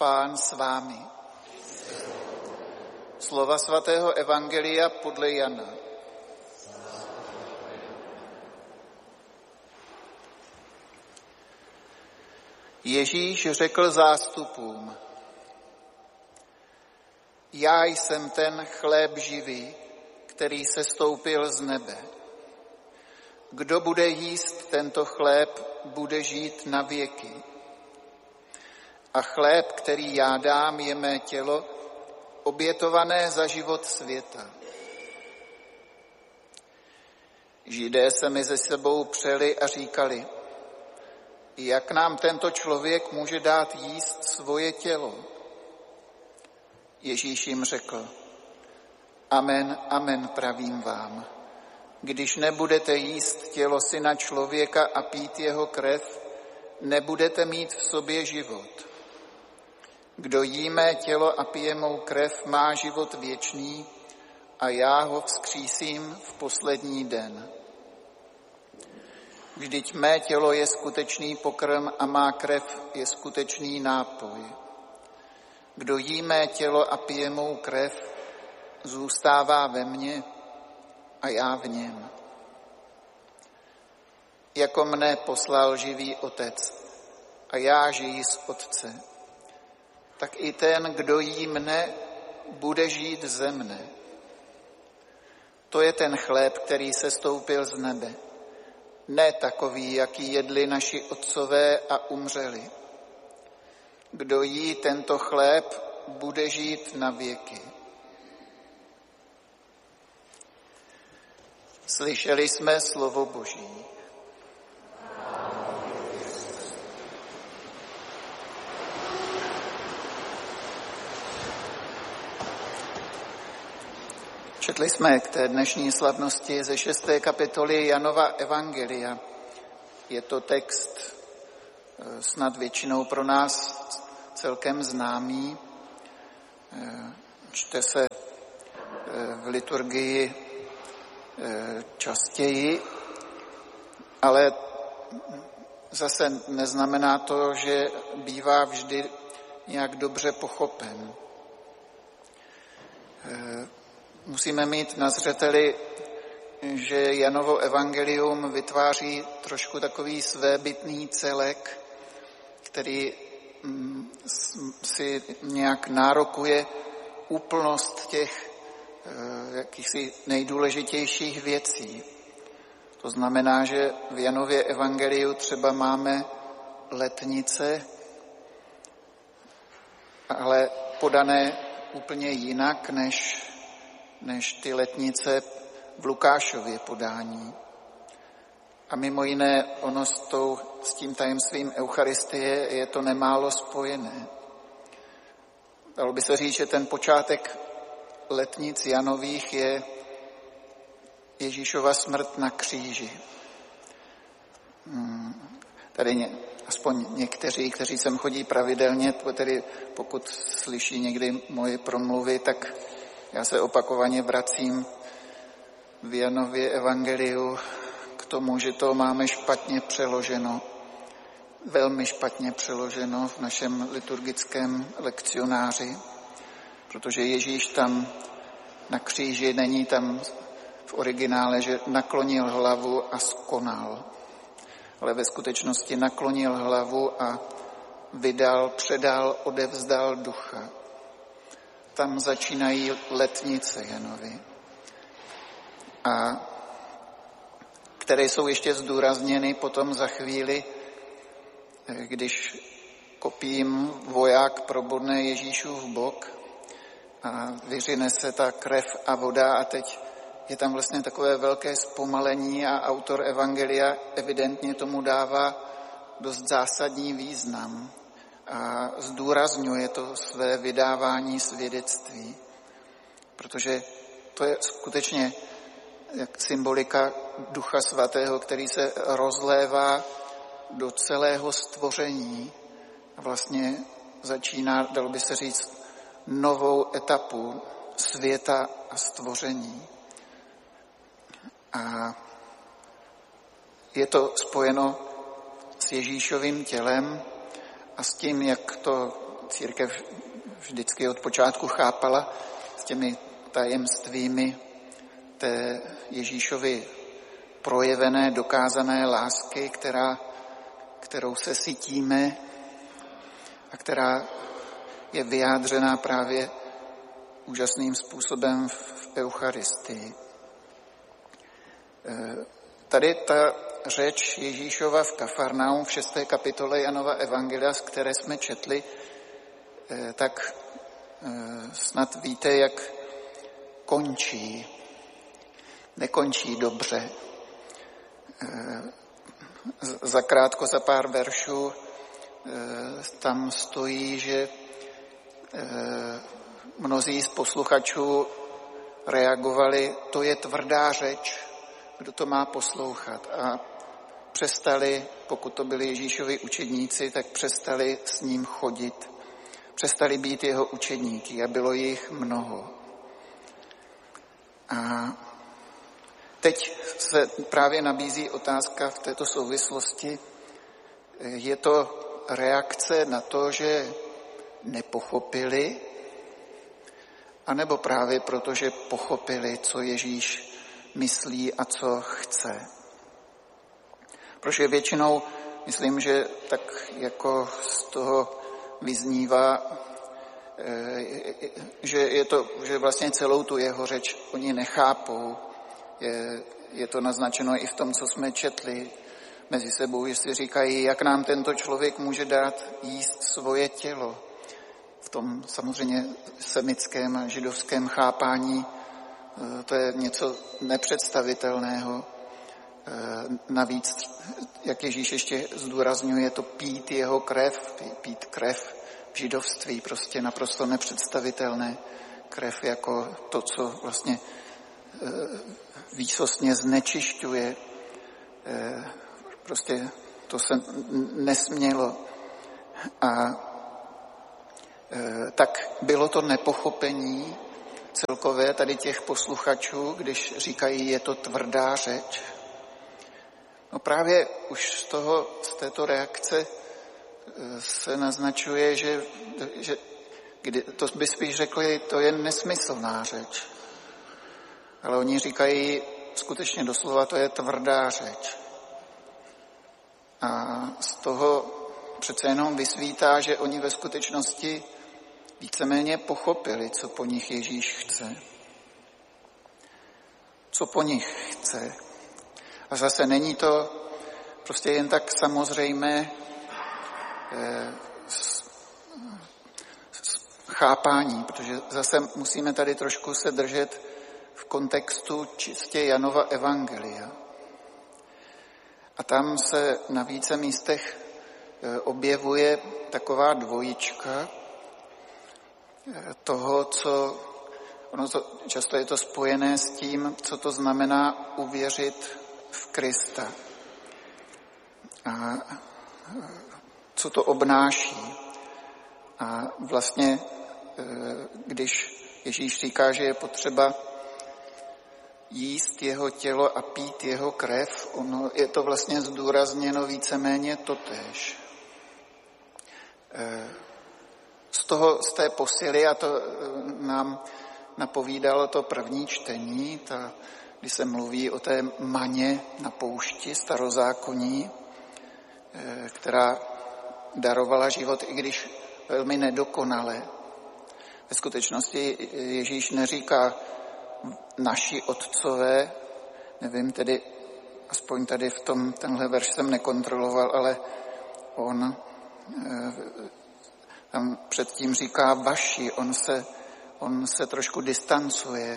Pán s vámi. Slova svatého evangelia podle Jana. Ježíš řekl zástupům: Já jsem ten chléb živý, který sestoupil z nebe. Kdo bude jíst tento chléb, bude žít na věky. A chléb, který já dám, je mé tělo, obětované za život světa. Židé se mezi sebou přeli a říkali: Jak nám tento člověk může dát jíst svoje tělo? Ježíš jim řekl: Amen, amen, pravím vám. Když nebudete jíst tělo Syna člověka a pít jeho krev, nebudete mít v sobě život. Kdo jí mé tělo a pije mou krev, má život věčný a já ho vzkřísím v poslední den. Vždyť mé tělo je skutečný pokrm a má krev je skutečný nápoj. Kdo jí mé tělo a pije mou krev, zůstává ve mně a já v něm. Jako mne poslal živý Otec a já žiji z Otce, tak i ten, kdo jí mne, bude žít ze mne. To je ten chléb, který sestoupil z nebe. Ne takový, jaký jedli naši otcové a umřeli. Kdo jí tento chléb, bude žít na věky. Slyšeli jsme slovo Boží. Četli jsme k té dnešní slavnosti ze 6. kapitoly Janova evangelia. Je to text snad většinou pro nás celkem známý. Čte se v liturgii častěji, ale zase neznamená to, že bývá vždy nějak dobře pochopen. Musíme mít na zřeteli, že Janovo evangelium vytváří trošku takový svébytný celek, který si nějak nárokuje úplnost těch jakýchsi nejdůležitějších věcí. To znamená, že v Janově evangeliu třeba máme letnice, ale podané úplně jinak, než ty letnice v Lukášově podání. A mimo jiné, ono s tím tajemstvím Eucharistie je to nemálo spojené. Dalo by se říct, že ten počátek letnic Janových je Ježíšova smrt na kříži. Tady aspoň někteří, kteří sem chodí pravidelně, tedy pokud slyší někdy moje promluvy, tak já se opakovaně vracím v Janově evangeliu k tomu, že to máme špatně přeloženo, velmi špatně přeloženo v našem liturgickém lekcionáři, protože Ježíš tam na kříži, není tam v originále, že naklonil hlavu a skonal, ale ve skutečnosti naklonil hlavu a odevzdal ducha. Tam začínají letnice Janovy, a které jsou ještě zdůrazněny potom za chvíli, když kopím voják probodne Ježíšův bok a vyřine se ta krev a voda a teď je tam vlastně takové velké zpomalení a autor evangelia evidentně tomu dává dost zásadní význam a zdůrazňuje to své vydávání svědectví, protože to je skutečně jak symbolika Ducha Svatého, který se rozlévá do celého stvoření a vlastně začíná, dalo by se říct, novou etapu světa a stvoření. A je to spojeno s Ježíšovým tělem a s tím, jak to církev vždycky od počátku chápala s těmi tajemstvími té Ježíšovy projevené, dokázané lásky, kterou se sytíme a která je vyjádřená právě úžasným způsobem v Eucharistii. Tady ta řeč Ježíšova v Kafarnaum v 6. kapitole Janova Evangelia, z které jsme četli, tak snad víte, jak končí. Nekončí dobře. Zakrátko, za pár veršů tam stojí, že mnozí z posluchačů reagovali, to je tvrdá řeč, kdo to má poslouchat. A přestali, pokud to byli Ježíšovi učedníci, tak přestali s ním chodit. Přestali být jeho učedníky a bylo jich mnoho. A teď se právě nabízí otázka v této souvislosti. Je to reakce na to, že nepochopili, anebo právě proto, že pochopili, co Ježíš myslí a co chce. Protože většinou, myslím, že tak jako z toho vyznívá, že vlastně celou tu jeho řeč oni nechápou. Je to naznačeno i v tom, co jsme četli mezi sebou, že si říkají, jak nám tento člověk může dát jíst svoje tělo. V tom samozřejmě semickém a židovském chápání to je něco nepředstavitelného. Navíc, jak Ježíš ještě zdůrazňuje, to pít jeho krev, pít krev v židovství, prostě naprosto nepředstavitelné. Krev jako to, co vlastně výsostně znečišťuje. Prostě to se nesmělo. A tak bylo to nepochopení celkové tady těch posluchačů, když říkají, je to tvrdá řeč. No právě už z této reakce se naznačuje, že to by spíš řekli, to je nesmyslná řeč. Ale oni říkají skutečně doslova, to je tvrdá řeč. A z toho přece jenom vysvítá, že oni ve skutečnosti víceméně pochopili, co po nich Ježíš chce. Co po nich chce. A zase není to prostě jen tak samozřejmé chápání, protože zase musíme tady trošku se držet v kontextu čistě Janova Evangelia. A tam se na více místech objevuje taková dvojička toho, často je to spojené s tím, co to znamená uvěřit v Krista. A co to obnáší. A vlastně, když Ježíš říká, že je potřeba jíst jeho tělo a pít jeho krev, je to vlastně zdůrazněno víceméně totéž. Z té posily, a to nám napovídalo to první čtení, kdy se mluví o té maně na poušti starozákonní, která darovala život, i když velmi nedokonale. Ve skutečnosti Ježíš neříká naši otcové, nevím tedy, aspoň tady v tenhle verš jsem nekontroloval, ale tam předtím říká vaši, on se trošku distancuje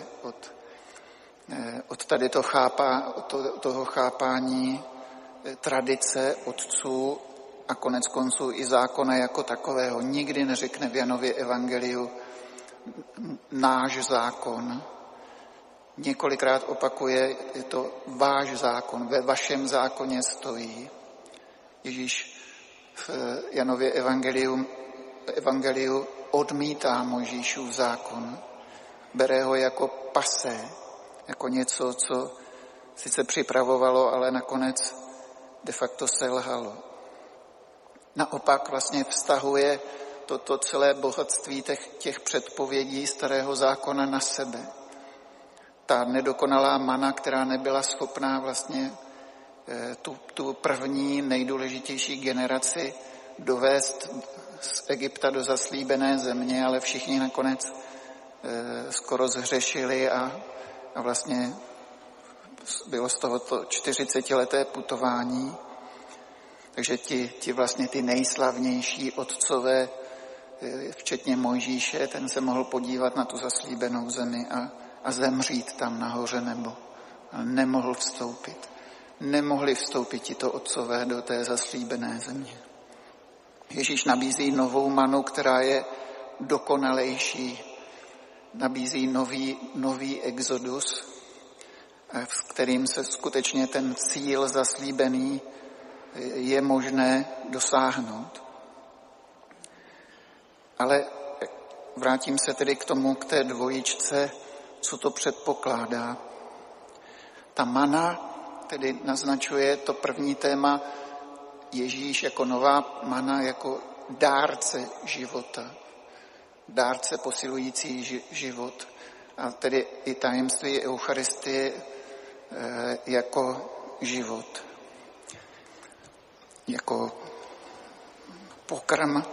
od tady toho chápání tradice otců a konec konců i zákona jako takového. Nikdy neřekne v Janově evangeliu náš zákon. Několikrát opakuje, je to váš zákon, ve vašem zákoně stojí. Ježíš v Janově evangeliu odmítá Mojžíšův zákon. Bere ho jako pasé, jako něco, co sice připravovalo, ale nakonec de facto selhalo. Naopak vlastně vztahuje toto celé bohatství těch předpovědí starého zákona na sebe. Ta nedokonalá mana, která nebyla schopná vlastně tu první nejdůležitější generaci dovést z Egypta do zaslíbené země, ale všichni nakonec skoro zhřešili a vlastně bylo z tohoto 40leté putování. Takže ti vlastně ty nejslavnější otcové, včetně Mojžíše, ten se mohl podívat na tu zaslíbenou zemi a zemřít tam nahoře nebo nemohl vstoupit. Nemohli vstoupit tito otcové do té zaslíbené země. Ježíš nabízí novou manu, která je dokonalejší. Nabízí nový exodus, s kterým se skutečně ten cíl zaslíbený je možné dosáhnout. Ale vrátím se tedy k té dvojičce, co to předpokládá. Ta mana tedy naznačuje to první téma Ježíš jako nová mana, jako dárce života, dárce posilující život. A tedy i tajemství Eucharistie jako život, jako pokrm.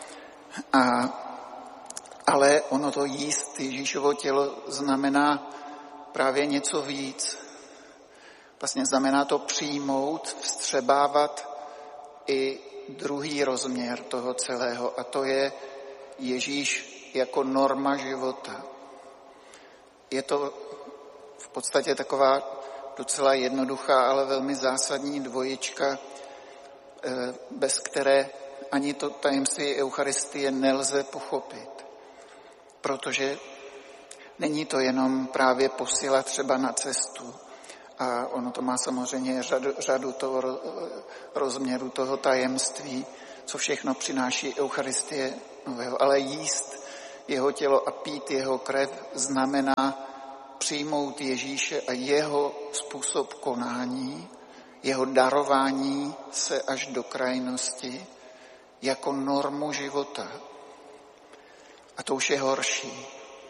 Ale ono to jíst Ježíšovo tělo znamená právě něco víc. Vlastně znamená to přijmout, vstřebávat i druhý rozměr toho celého, a to je Ježíš jako norma života. Je to v podstatě taková docela jednoduchá, ale velmi zásadní dvojička, bez které ani to tajemství Eucharistie nelze pochopit. Protože není to jenom právě posila třeba na cestu, a ono to má samozřejmě řadu toho rozměru toho tajemství, co všechno přináší Eucharistie nového. Ale jíst jeho tělo a pít jeho krev znamená přijmout Ježíše a jeho způsob konání, jeho darování se až do krajnosti jako normu života. A to už je horší.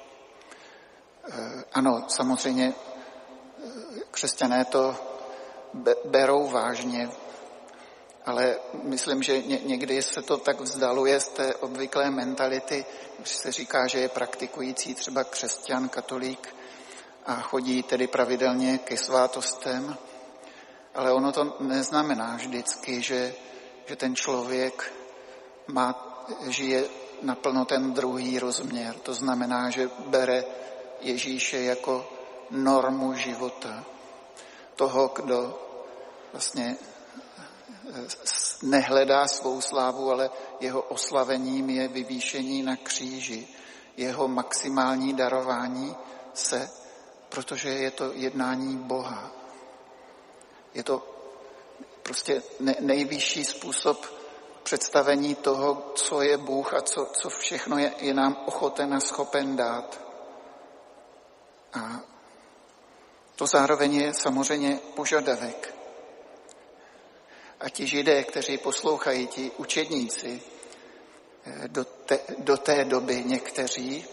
Ano, samozřejmě křesťané to berou vážně, ale myslím, že někdy se to tak vzdaluje z té obvyklé mentality, když se říká, že je praktikující třeba křesťan, katolík a chodí tedy pravidelně ke svátostem, ale ono to neznamená vždycky, že ten člověk žije naplno ten druhý rozměr. To znamená, že bere Ježíše jako normu života. Toho, kdo vlastně nehledá svou slávu, ale jeho oslavením je vyvýšení na kříži. Jeho maximální darování se, protože je to jednání Boha. Je to prostě nejvyšší způsob představení toho, co je Bůh a co všechno je nám ochoten a schopen dát. A to zároveň je samozřejmě požadavek. A ti Židé, kteří poslouchají, ti učedníci, do té doby někteří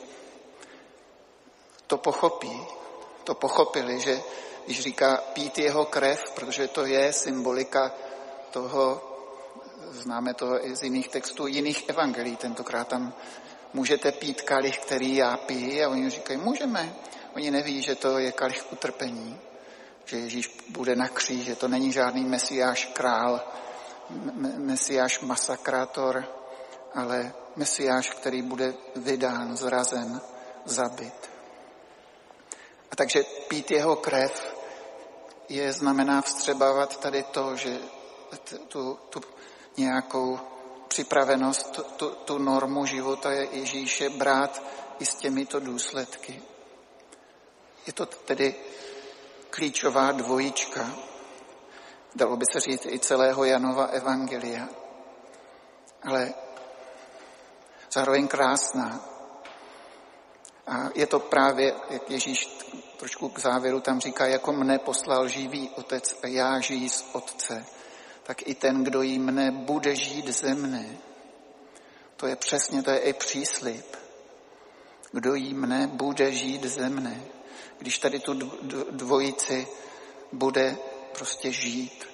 to pochopili, že když říká pít jeho krev, protože to je symbolika toho, známe to i z jiných textů, jiných evangelií, tentokrát tam můžete pít kalich, který já piji, a oni říkají, můžeme. Oni neví, že to je kalich utrpení, že Ježíš bude na kříži, že to není žádný mesiáš král, mesiáš masakrátor, ale mesiáš, který bude vydán, zrazen, zabit. A takže pít jeho krev znamená vstřebávat tady to, že tu nějakou připravenost, tu normu života Ježíše brát i s těmito důsledky. Je to tedy klíčová dvojička, dalo by se říct i celého Janova evangelia, ale zároveň krásná. A je to právě, jak Ježíš trošku k závěru tam říká, jako mne poslal živý Otec a já žiji z Otce, tak i ten, kdo jí mne, bude žít ze mne. to je i příslib. Kdo jí mne, bude žít ze mne. Když tady tu dvojici bude prostě žít.